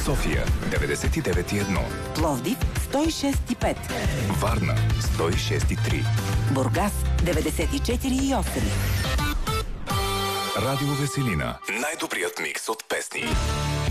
София 99,1. Пловдив 106,5. Варна 106,3. Бургас 94,8. Радио Веселина. Най-добрият микс от песни.